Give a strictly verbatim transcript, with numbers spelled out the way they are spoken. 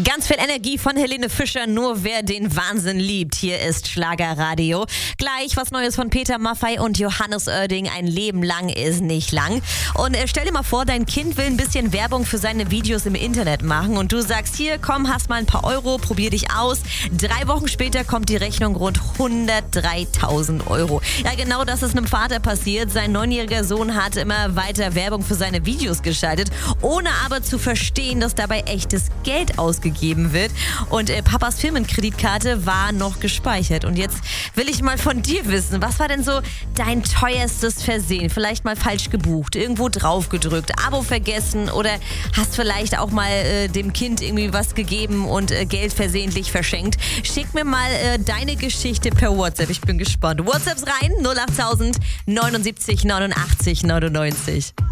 Ganz viel Energie von Helene Fischer, nur wer den Wahnsinn liebt. Hier ist Schlagerradio. Gleich was Neues von Peter Maffay und Johannes Oerding. Ein Leben lang ist nicht lang. Und äh, stell dir mal vor, dein Kind will ein bisschen Werbung für seine Videos im Internet machen und du sagst, hier, komm, hast mal ein paar Euro, probier dich aus. Drei Wochen später kommt die Rechnung rund hundertdreitausend Euro. Ja, genau das ist einem Vater passiert. Sein neunjähriger Sohn hat immer weiter Werbung für seine Videos geschaltet, ohne aber zu verstehen, dass dabei echtes Geld ausgegeben wird. Und äh, Papas Firmenkreditkarte war noch gespeichert. Und jetzt will ich mal von dir wissen, was war denn so dein teuerstes Versehen? Vielleicht mal falsch gebucht, irgendwo drauf gedrückt, Abo vergessen oder hast vielleicht auch mal äh, dem Kind irgendwie was gegeben und äh, Geld versehentlich verschenkt. Schick mir mal äh, deine Geschichte per WhatsApp. Ich bin gespannt. WhatsApps rein, null acht tausend neunundsiebzig neunundachtzig neunundneunzig.